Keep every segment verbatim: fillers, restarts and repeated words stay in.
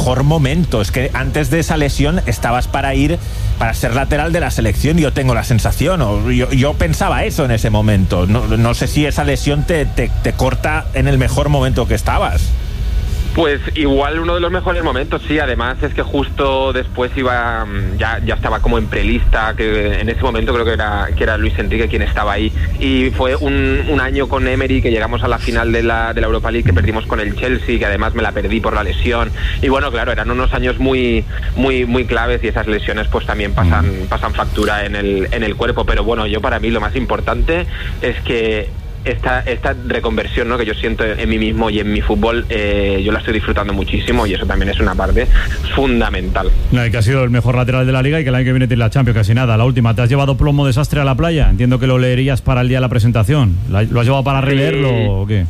mejor momento. Es que antes de esa lesión estabas para ir, para ser lateral de la selección, yo tengo la sensación, o yo, yo pensaba eso en ese momento. No, no sé si esa lesión te, te, te corta en el mejor momento que estabas. Pues igual uno de los mejores momentos, sí. Además es que justo después iba, ya, ya estaba como en prelista, que en ese momento creo que era, que era Luis Enrique quien estaba ahí, y fue un, un año con Emery que llegamos a la final de la, de la Europa League, que perdimos con el Chelsea, que además me la perdí por la lesión, y bueno, claro, eran unos años muy muy muy claves, y esas lesiones pues también pasan, pasan factura en el, en el cuerpo. Pero bueno, yo para mí lo más importante es que Esta, esta reconversión, ¿no?, que yo siento en mí mismo y en mi fútbol, eh, yo la estoy disfrutando muchísimo, y eso también es una parte fundamental. No, y que ha sido el mejor lateral de la Liga y que el año que viene tiene la Champions, casi nada. La última, ¿te has llevado plomo desastre a la playa? Entiendo que lo leerías para el día de la presentación. ¿Lo has llevado para releerlo sí. o qué?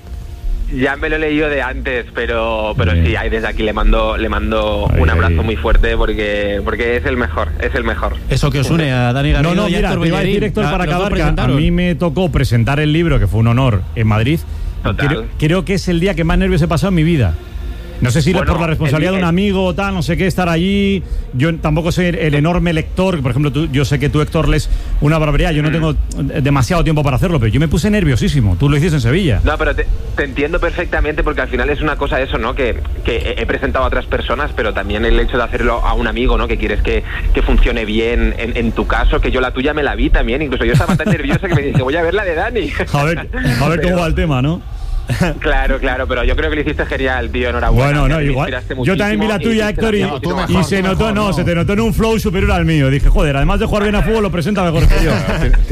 Ya me lo he leído de antes, pero pero sí, ahí desde aquí le mando le mando ay, un abrazo muy fuerte, porque porque es el mejor, es el mejor. Eso que os une a Dani Garrido. No, no, y mira, Héctor te iba a decir, Héctor, para acabar, que a mí me tocó presentar el libro, que fue un honor, en Madrid. Total. Creo, creo que es el día que más nervios he pasado en mi vida. No sé si bueno, por la responsabilidad el, de un amigo o tal, no sé qué, estar allí. Yo tampoco soy el enorme lector. Por ejemplo, tú, yo sé que tú, Héctor, lees una barbaridad. Yo no tengo demasiado tiempo para hacerlo, pero yo me puse nerviosísimo. Tú lo hiciste en Sevilla. No, pero te, te entiendo perfectamente, porque al final es una cosa eso, ¿no? Que, que he presentado a otras personas, pero también el hecho de hacerlo a un amigo, ¿no? Que quieres que, que funcione bien. En, en tu caso, que yo la tuya me la vi también. Incluso yo estaba tan nerviosa que me dije, voy a ver la de Dani. A ver, a ver cómo va el tema, ¿no? Claro, claro, pero yo creo que lo hiciste genial, tío, enhorabuena. Bueno, no, igual. Yo también vi la tuya, Héctor, y, y, mejor, y se notó, mejor, no, no, se te notó en un flow superior al mío. Dije, joder, además de jugar bien a fútbol, lo presenta mejor que yo.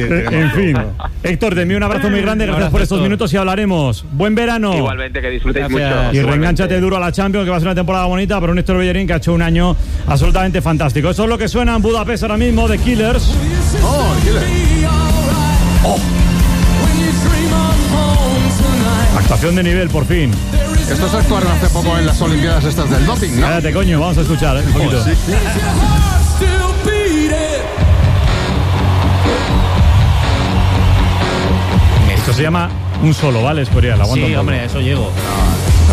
En fin. Héctor, te envío un abrazo muy grande, gracias por estos minutos y hablaremos. Buen verano. Igualmente, que disfrutéis mucho. Y reenganchate duro a la Champions, que va a ser una temporada bonita, pero un Héctor Bellerín que ha hecho un año absolutamente fantástico. Eso es lo que suena en Budapest ahora mismo, de Killers. Oh, Killers. Oh. Actuación de nivel, por fin. Estos actuaron hace poco en las Olimpiadas estas del doping, ¿no? Cállate, coño, vamos a escuchar, ¿eh? Un poquito. Oh, sí. Esto se llama un solo, ¿vale? Escorial, aguanta. Sí, hombre, eso llego.